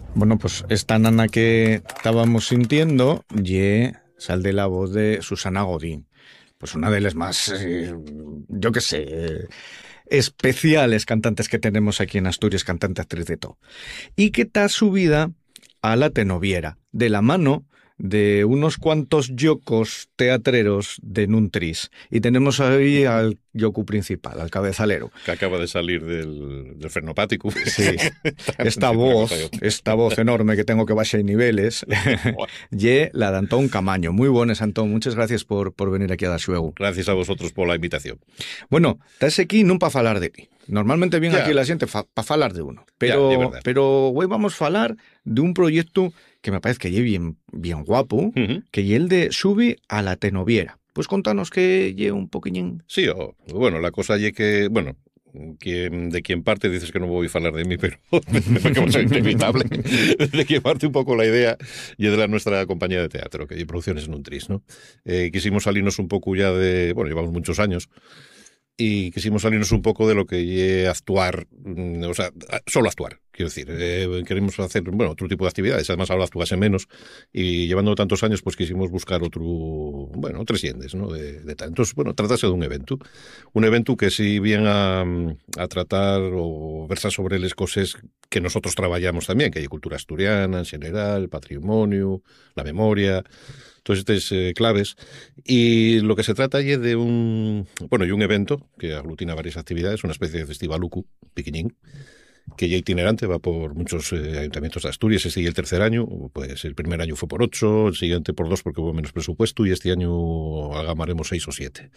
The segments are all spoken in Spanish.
Bueno, pues esta nana que estábamos sintiendo, sal de la voz de Susana Godín. Pues una de las más, yo qué sé, especiales cantantes que tenemos aquí en Asturias, cantante actriz de todo. Y que está subida a la Tenoviera, de la mano de unos cuantos yocos teatreros de Nuntris. Y tenemos ahí al yoku principal, al cabezalero. Que acaba de salir del frenopático. Sí, esta voz enorme que tengo que bajar niveles, la de Antón Camaño. Muy buenas, Antón. Muchas gracias por venir aquí a dar xuego. Gracias a vosotros por la invitación. Bueno, estás aquí non para falar de ti. Normalmente viene aquí la xente para falar de uno. Pero hoy vamos a falar de un proyecto que me parece que lle bien guapo, que lle el de Subi a la Tenoviera. Pues contanos que lle un poquillín. Sí, bueno, la cosa lle que, bueno, de quien parte dices que no voy a hablar de mí, pero soy inevitable. De quien parte un poco la idea y de nuestra compañía de teatro, que hay Producciones Nuntris, ¿no? Quisimos salirnos un poco ya de, bueno, llevamos muchos años, y quisimos salirnos un poco de lo que es actuar, o sea, solo actuar, quiero decir. Queremos hacer, bueno, otro tipo de actividades, además ahora actuase menos, y llevando tantos años, pues quisimos buscar otros yendes, ¿no? De tal. Entonces, bueno, tratase de un evento que si bien a tratar o versar sobre las cosas que nosotros trabajamos también, que hay cultura asturiana en general, patrimonio, la memoria, todas estas claves, y lo que se trata es de un evento que aglutina varias actividades, una especie de festivalucu piquiñín, que ya itinerante, va por muchos ayuntamientos de Asturias. Este y el tercer año, pues el primer año fue por 8, el siguiente por 2 porque hubo menos presupuesto, y este año agamaremos 6 o 7.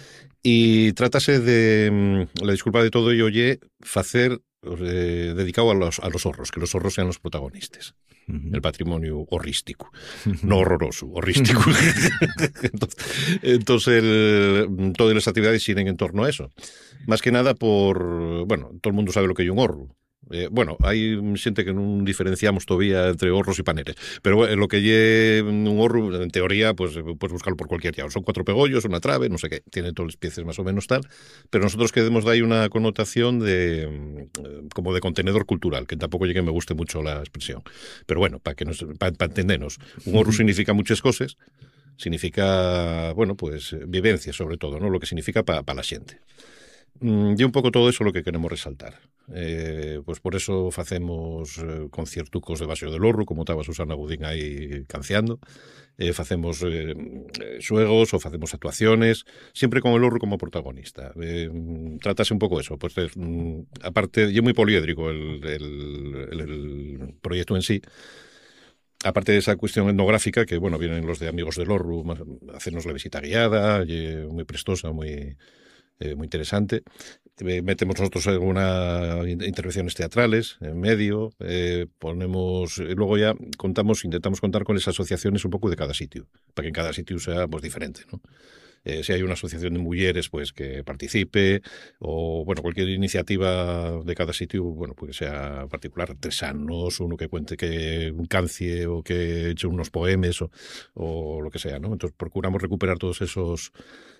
Y trátase de, la disculpa de todo ello, facer dedicado a los horros, que los horros sean los protagonistas. El patrimonio horrístico, no horroroso, horrístico. Entonces todas las actividades giran en torno a eso. Más que nada bueno, todo el mundo sabe lo que es un horro. Hay xente que non diferenciamos todavía entre horros y paneles, pero lo que lle un horro, en teoría, pues puedes buscarlo por cualquier lado. Son 4 pegollos, una trave, no sé qué, tiene todas las piezas más o menos tal, pero nosotros queremos de ahí una connotación como de contenedor cultural, que tampoco llegue me guste mucho la expresión. Pero bueno, para entendernos, un horro significa muchas cosas, significa, bueno, pues vivencia sobre todo, ¿no? Lo que significa para la xente. Y un poco todo eso lo que queremos resaltar. Pues por eso facemos conciertucos de Baixo del Horro, como estaba Susana Godín aí canciando. Facemos xuegos ou facemos actuaciones, siempre con el horro como protagonista. Trátase un pouco eso. Pues, aparte, é moi poliédrico el proyecto en sí. Aparte de esa cuestión etnográfica, que bueno, vienen los de Amigos del Horro a hacernos la visita guiada, muy prestosa, muy interesante. Metemos nosotros algunas intervenciones teatrales en medio, ponemos, luego ya intentamos contar con las asociaciones un poco de cada sitio, para que en cada sitio sea pues diferente, ¿no? Si hay una asociación de mujeres, pues que participe, o bueno, cualquier iniciativa de cada sitio, bueno, pues que sea particular, artesanos, uno que cuente que un cancie o que eche unos poemes o lo que sea, ¿no? Entonces procuramos recuperar todos esos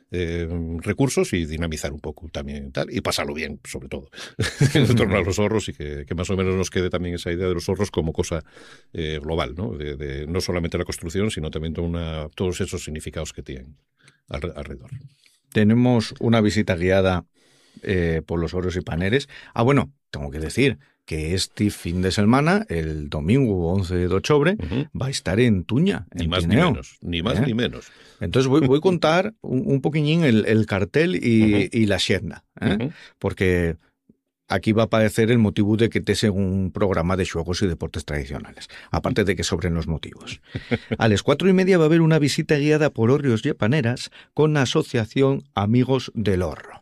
recursos y dinamizar un poco también tal, y pasarlo bien, sobre todo, en torno a los horros, y que más o menos nos quede también esa idea de los horros como cosa global, ¿no? De no solamente la construcción, sino también todos esos significados que tienen alrededor. Tenemos una visita guiada por los horros y paneles. Bueno, tengo que decir que este fin de semana, el domingo 11 de octubre, va a estar en Tuña, en ni más Tineo. Ni menos, ni más ni menos. Entonces voy a contar un poquillín el cartel y la xenda, porque aquí va a aparecer el motivo de que te sea un programa de xuegos y deportes tradicionales, aparte de que sobren los motivos. A las 4:30 va a haber una visita guiada por horrios y paneras con la Asociación Amigos del Horro.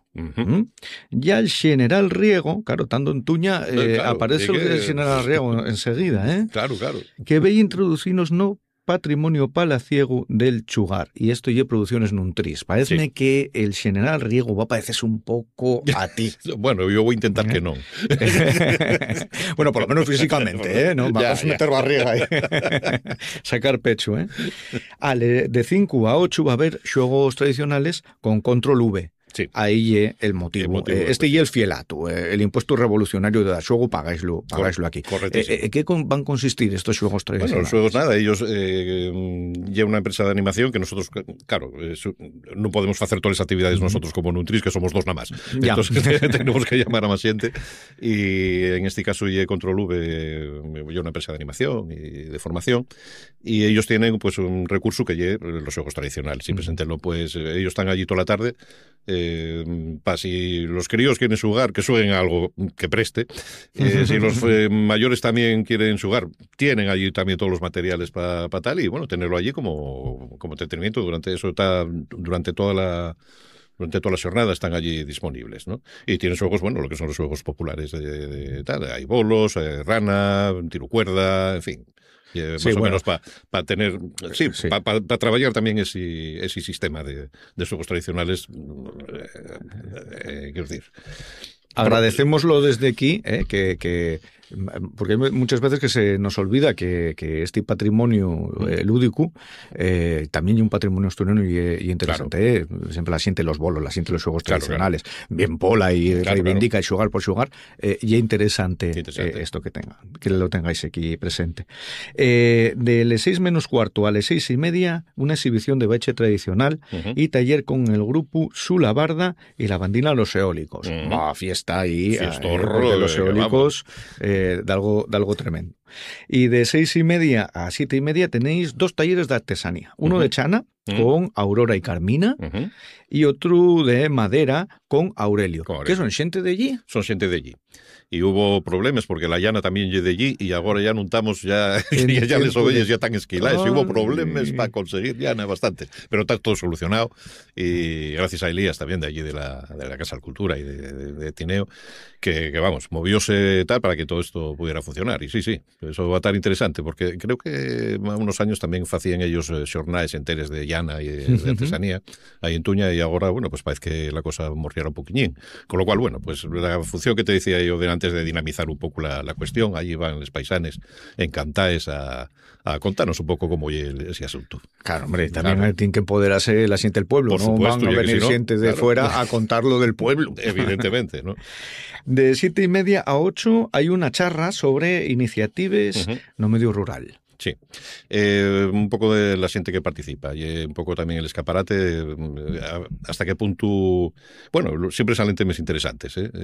Ya el General Riego, claro, estando en Tuña, aparece el General Riego enseguida, Claro. Que ve introducirnos no patrimonio palaciego del Chugar, y esto ya Producciones Nuntris. Parece que el General Riego va a parecerse un poco a ti. Bueno, yo voy a intentar que no. Bueno, por lo menos físicamente, ¿no? Vamos a meter barriga ahí. Sacar pecho, De 5 a 8 va a haber xuegos tradicionales con control V. Sí. Aí é el motivo. Este é el fielato, el impuesto revolucionario de xogo, pagáislo aquí. ¿Qué van a consistir estos xuegos tradicionales? Bueno, los juegos nada, ellos llevan una empresa de animación que nosotros, claro, no podemos hacer todas las actividades nosotros como Nutris, que somos dos nada más. Ya. Entonces tenemos que llamar a más gente, y en este caso Control V lleva una empresa de animación y de formación, y ellos tienen pues un recurso que lleva los juegos tradicionales, y preséntenlo, pues ellos están allí toda la tarde, para si los críos quieren jugar, que jueguen algo que preste, si los mayores también quieren jugar, tienen allí también todos los materiales para tal, y bueno, tenerlo allí como entretenimiento durante toda la jornada están allí disponibles, ¿no? Y tienen juegos, bueno, lo que son los juegos populares de tal, hay bolos, rana, tiro cuerda, en fin. Más o menos para tener, para trabajar también ese sistema de juegos tradicionales, quiero decir. Agradecémoslo desde aquí, porque hay muchas veces que se nos olvida que este patrimonio lúdico también hay un patrimonio asturiano y interesante. Claro. Siempre la siente los bolos, la siente los juegos tradicionales. Claro. Bien pola y reivindica y xugar por xugar. Y es interesante esto que lo tengáis aquí presente. De las 6 menos cuarto a las 6:30, una exhibición de bache tradicional y taller con el grupo Sulabarda y la bandina Los Eólicos. Fiesta ahí, de los eólicos. De algo tremendo. Y de 6:30 a 7:30 tenéis 2 talleres de artesanía. Uno de chana con Aurora y Carmina y otro de madera con Aurelio. Correcto. ¿Qué son xente de allí? Son xente de allí. Y hubo problemas porque la llana también es de allí y ahora ya nuntamos ya les ovelles ya tan esquiladas y hubo problemas para conseguir llana bastante, pero está todo solucionado y gracias a Elías también de allí de la Casa de Cultura y de Tineo que vamos, movióse tal para que todo esto pudiera funcionar y sí, eso va a estar interesante porque creo que unos años también hacían ellos xornades enteres de llana y de artesanía ahí en Tuña y ahora, bueno, pues parece que la cosa morriera un poquillín, con lo cual, bueno, pues la función que te decía yo antes de dinamizar un poco la cuestión, allí van los paisanes encantados a contarnos un poco cómo es ese asunto. Claro, hombre, también tienen que empoderarse la gente del pueblo, por supuesto, van a venir gente de fuera a contarlo del pueblo. Evidentemente, ¿no? De 7:30 a 8 hay una charla sobre iniciativas no medio rural. Sí, un poco de la gente que participa y un poco también el escaparate, hasta qué punto, bueno, siempre salen temas interesantes, lo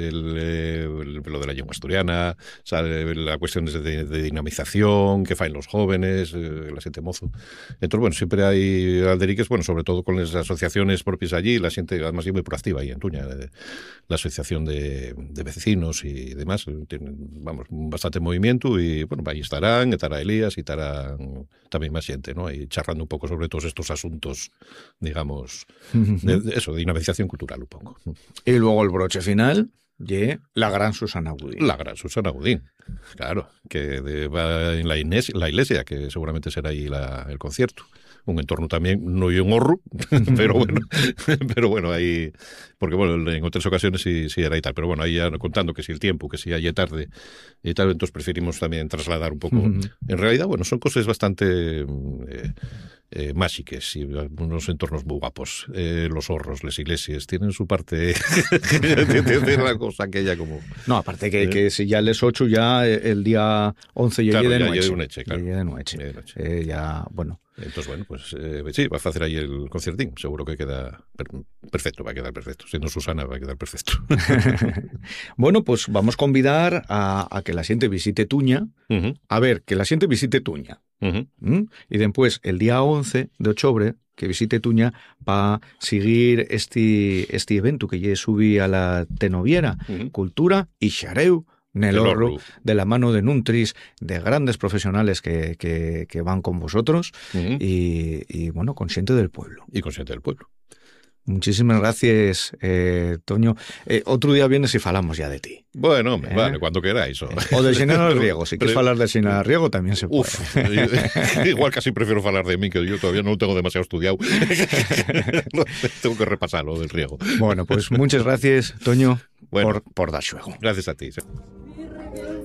de la lengua asturiana, sale la cuestión de dinamización, que faen los jóvenes, la gente mozo. Entonces, bueno, siempre hay alderiques, bueno, sobre todo con las asociaciones propias allí, la gente además es muy proactiva ahí en Tuña, la asociación de vecinos y demás, tienen, vamos, bastante movimiento y, bueno, ahí estará Elías y estará también más gente, ¿no? Ahí charlando un poco sobre todos estos asuntos, digamos, de dinamización cultural un poco. Y luego el broche final, la gran Susana Gudín. La gran Susana Gudín, claro, que va en la iglesia, que seguramente será ahí el concierto. Un entorno también, no hay un horro, pero bueno, ahí, porque bueno, en otras ocasiones sí era y tal, pero bueno, ahí ya contando que si el tiempo, que si hay tarde y tal, entonces preferimos también trasladar un poco. En realidad, bueno, son cosas bastante mágicas y unos entornos muy guapos. Los horros, las iglesias, tienen su parte de la cosa aquella como... No, aparte que si ya les 8, ya el día 11 ya de noche. Claro. De noche. Ya, bueno. Entonces, bueno, pues sí, va a hacer ahí el conciertín. Seguro que queda perfecto, va a quedar perfecto. Siendo Susana, va a quedar perfecto. Bueno, pues vamos a convidar a que la gente visite Tuña. A ver, que la gente visite Tuña. Y después, el día 11 de octubre, que visite Tuña para seguir este evento que ya subí a la Tenoviera, Cultura y Xareu, Nelorru, de la mano de Nutris, de grandes profesionales que van con vosotros y bueno, consciente del pueblo. Y consciente del pueblo. Muchísimas gracias, Toño. Otro día vienes y falamos ya de ti. Bueno, vale, cuando queráis. O del Xenaro del Riego. Si quieres hablar del Xenaro del Riego, también se puede. Igual casi prefiero hablar de mí, que yo todavía no lo tengo demasiado estudiado. Tengo que repasarlo del Riego. Bueno, pues muchas gracias, Toño, por dar juego. Gracias a ti.